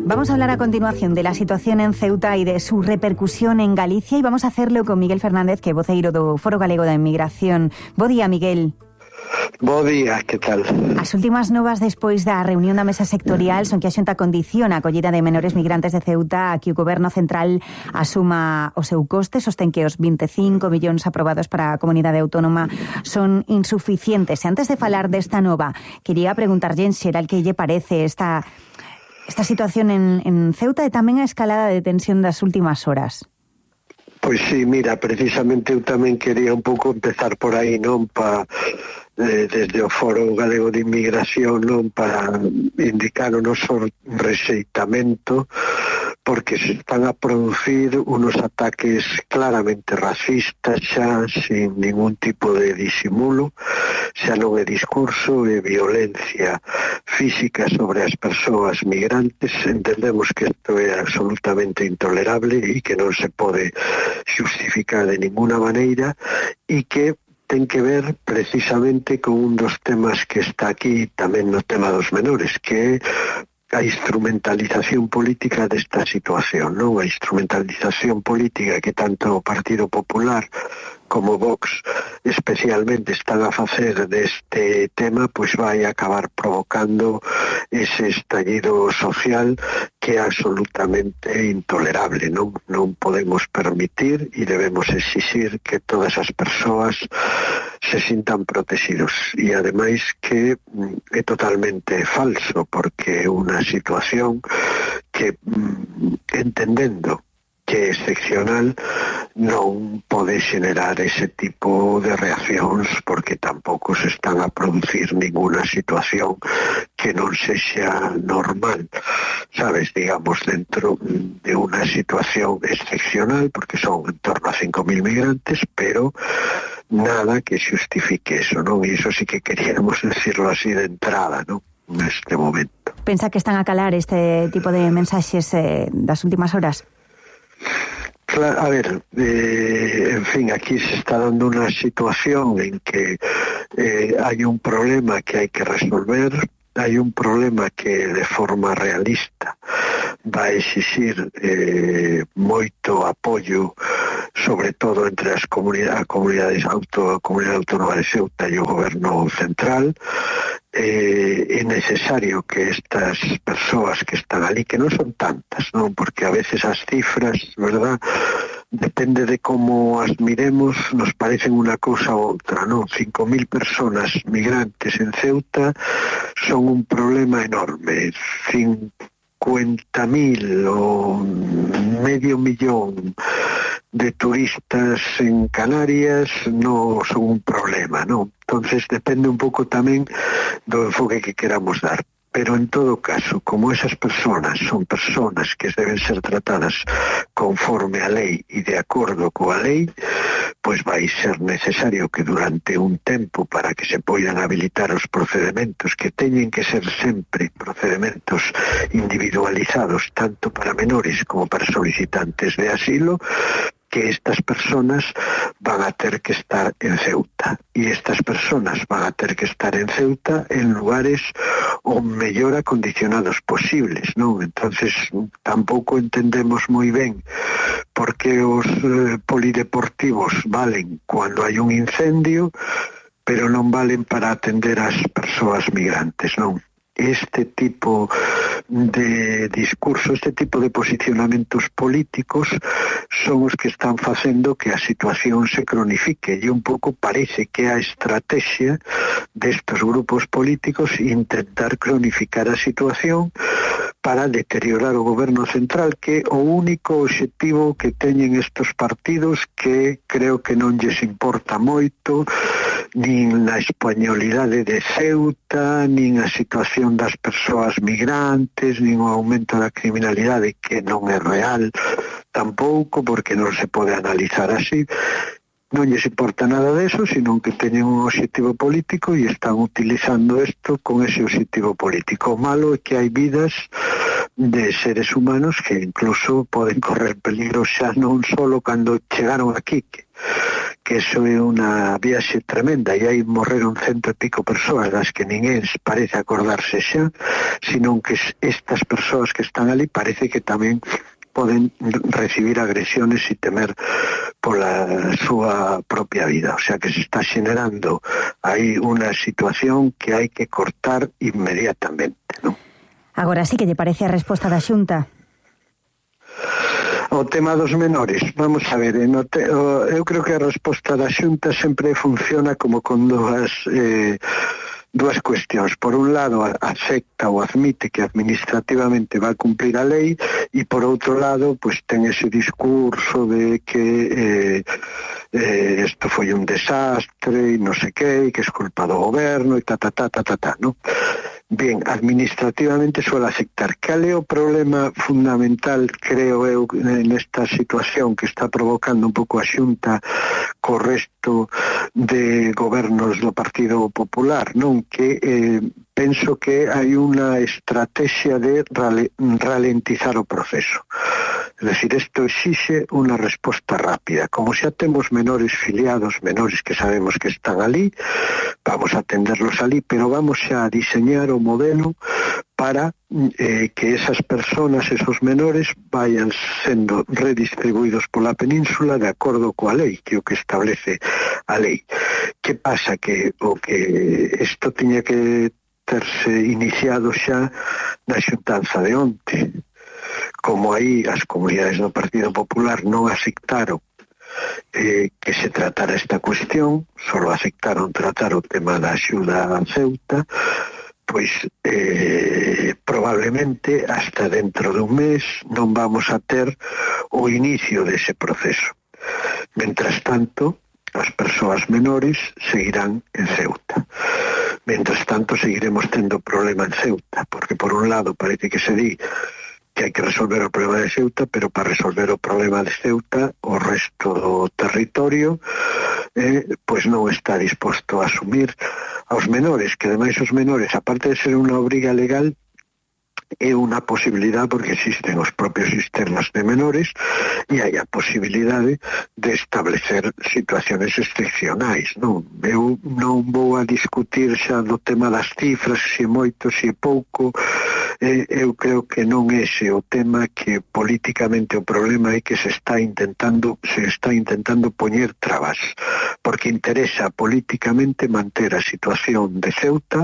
Vamos a hablar a continuación de la situación en Ceuta y de su repercusión en Galicia, y vamos a hacerlo con Miguel Fernández, que é voceiro do Foro Galego da Inmigración. Bo día, Miguel. Bo día, que tal? As últimas novas despois da reunión da mesa sectorial son que a Xunta condiciona a acollida de menores migrantes de Ceuta a que o Goberno Central asuma o seu coste. Sostén que os 25 millóns aprobados para a comunidade autónoma son insuficientes. E antes de falar desta nova, quería preguntarlle en xeral que lle parece esta situación en Ceuta e tamén a escalada de tensión das últimas horas. Pois sí, mira, precisamente eu tamén quería un pouco empezar por aí, non? Desde o Foro Galego de Inmigración, non? Para indicar o noso rexeitamento, porque se están a producir unos ataques claramente racistas xa, sin ningún tipo de disimulo, xa non é discurso, é violencia física sobre as persoas migrantes. Entendemos que isto é absolutamente intolerable e que non se pode xustificar de ninguna maneira, e que ten que ver precisamente con un dos temas que está aquí tamén no tema dos menores, que é a instrumentalización política desta situación, non? A instrumentalización política que tanto o Partido Popular como Vox especialmente están a facer deste tema, pois vai acabar provocando ese estallido social que é absolutamente intolerable, non? Non podemos permitir e debemos exixir que todas as persoas se sintan protegidos, e ademais que é totalmente falso, porque é unha situación que, entendendo que é excepcional, non pode xenerar ese tipo de reaccións, porque tampouco se están a producir ninguna situación que non sexa normal, sabes, digamos, dentro de unha situación excepcional, porque son en torno a 5.000 migrantes, pero nada que xustifique eso, non? E iso sí que queríamos decirlo así de entrada, non? Neste momento. Pensa que están a calar este tipo de mensaxes das últimas horas? Claro, a ver, en fin, aquí se está dando una situación en que hay un problema que hay que resolver, hay un problema que de forma realista va a exixir moito apoio, sobre todo entre as comunidade autónoma de Ceuta e o Goberno Central. É necesario que estas persoas que están ali, que non son tantas, non? Porque a veces as cifras, verdad, depende de como as miremos, nos parecen unha cousa ou outra, non? 5.000 personas migrantes en Ceuta son un problema enorme. 50.000 ou medio millón de turistas en Canarias non son un problema, non? Entonces depende un pouco tamén do enfoque que queramos dar. Pero en todo caso, como esas personas son personas que deben ser tratadas conforme a lei e de acordo coa lei, pois vai ser necesario que durante un tempo, para que se poidan habilitar os procedementos, que teñen que ser sempre procedementos individualizados tanto para menores como para solicitantes de asilo, que estas personas van a ter que estar en Ceuta, e estas personas van a ter que estar en Ceuta en lugares o mellor acondicionados posibles, non? Entonces tampouco entendemos moi ben por que os polideportivos valen cando hai un incendio, pero non valen para atender as persoas migrantes, non? Este tipo de discurso, este tipo de posicionamentos políticos son os que están facendo que a situación se cronifique, e un pouco parece que a estrategia destos grupos políticos intentar cronificar a situación para deteriorar o Goberno Central, que é o único obxectivo que teñen estos partidos, que creo que non lles importa moito nin a españolidade de Ceuta, nin a situación das persoas migrantes, nin o aumento da criminalidade, que non é real tampouco, porque non se pode analizar así. Non lles importa nada deso, sino que teñen un obxectivo político e están utilizando isto con ese obxectivo político. O malo é que hai vidas de seres humanos que incluso poden correr peligro xa non solo cando chegaron aquí, que eso é unha viaxe tremenda e aí morreron 100 e pico persoas das que ninguén parece acordarse xa, senón que estas persoas que están ali parece que tamén poden recibir agresiones e temer pola súa propia vida. O sea que se está xenerando aí unha situación que hai que cortar inmediatamente, non? Agora sí que lle parece a resposta da Xunta. O tema dos menores, vamos a ver, eu creo que a resposta da Xunta sempre funciona como con dúas cuestións. Por un lado, acepta ou admite que administrativamente va a cumplir a lei e por outro lado, pues ten ese discurso de que isto foi un desastre e non sei que, que es culpa do goberno e ¿no? Bien, administrativamente suele aceptar. Cal é o problema fundamental, creo eu, nesta situación que está provocando un pouco a Xunta co resto de gobernos do Partido Popular, non? Que penso que hai unha estrategia de ralentizar o proceso. Es decir, isto exixe unha resposta rápida. Como xa temos menores filiados, menores que sabemos que están ali, vamos a atenderlos ali, pero vamos xa a diseñar o modelo para que esas personas, esos menores, vayan sendo redistribuídos pola península de acordo coa lei, que é o que establece a lei. Que pasa? Que o que isto tiña que terse iniciado xa na xuntanza de onte. Como aí as comunidades do Partido Popular non aceptaron que se tratara esta cuestión, solo aceptaron tratar o tema da axuda a Ceuta, pois probablemente hasta dentro dun mes non vamos a ter o inicio dese proceso. Mentras tanto, as persoas menores seguirán en Ceuta. Mentras tanto, seguiremos tendo problema en Ceuta, porque por un lado parece que se di que hai que resolver o problema de Ceuta, pero para resolver o problema de Ceuta o resto do territorio pois non está disposto a asumir aos menores, que ademais os menores, aparte de ser unha obriga legal, é unha posibilidade porque existen os propios sistemas de menores e hai a posibilidade de establecer situaciones excepcionais, non? Eu non vou a discutir xa do tema das cifras, se é moito, se é pouco. Eu creo que non é ese o tema, que políticamente o problema é que se está intentando poñer trabas, porque interesa políticamente manter a situación de Ceuta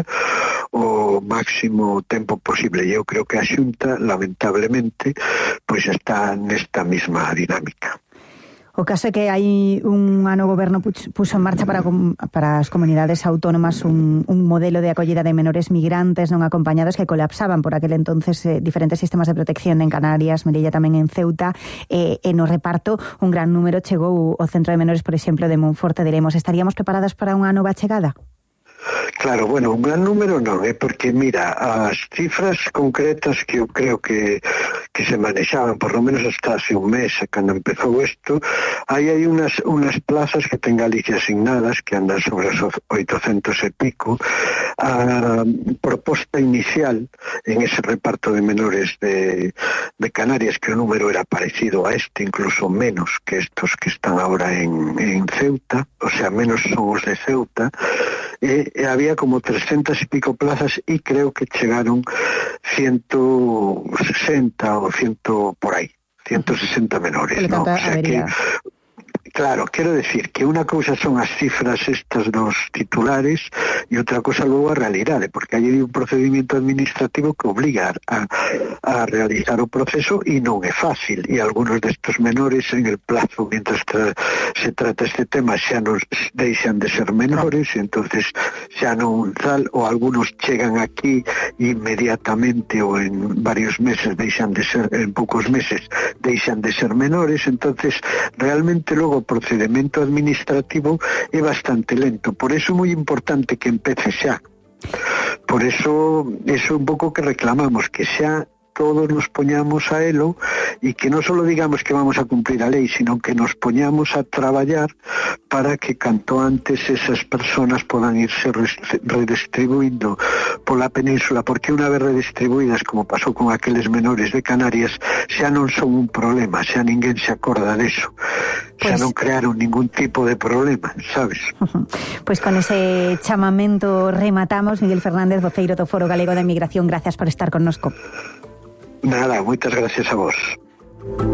o máximo tempo posible. E eu creo que a Xunta, lamentablemente, pois está nesta mesma dinámica. O caso é que hai un ano o goberno puxo en marcha para as comunidades autónomas un modelo de acollida de menores migrantes non acompañados que colapsaban por aquel entonces diferentes sistemas de protección en Canarias, Melilla, tamén en Ceuta, e no reparto un gran número chegou ao centro de menores, por exemplo, de Monforte de Lemos. Estaríamos preparadas para unha nova chegada? Claro, bueno, un gran número non, porque mira, as cifras concretas que eu creo que se manexaban, por lo menos hasta hace un mes, cando empezou isto, hai unas plazas que ten Galicia asignadas, que andan sobre os 800 e pico. A proposta inicial en ese reparto de menores de Canarias, que o número era parecido a este, incluso menos que estos que están ahora en Ceuta, o sea, menos son os de Ceuta, había como 300 y pico plazas y creo que chegaron 160 o 100 por ahí, 160 menores, ¿no? O sea que, claro, quiero decir que unha cousa son as cifras estas dos titulares e outra cousa logo a realidade, porque hai un procedimento administrativo que obliga a realizar o proceso e non é fácil, e algunos destes menores en el plazo, mientras se trata este tema, xa non deixan de ser menores, e entonces xa non tal, ou algunos chegan aquí inmediatamente ou en varios meses deixan de ser, en poucos meses deixan de ser menores, entonces realmente logo o procedimento administrativo é bastante lento. Por eso é moi importante que empece xa. Por eso é un pouco que reclamamos, que xa todos nos poñamos a elo e que non só digamos que vamos a cumplir a lei, sino que nos poñamos a traballar para que canto antes esas personas podan irse redistribuindo pola península, porque unha vez redistribuídas, como pasou con aqueles menores de Canarias, xa non son un problema, xa ninguén se acorda deso, xa non crearon ningún tipo de problema, sabes? Pois con ese chamamento rematamos. Miguel Fernández, voceiro do Foro Galego da Inmigración, gracias por estar connosco. Nada, moitas gracias a vos.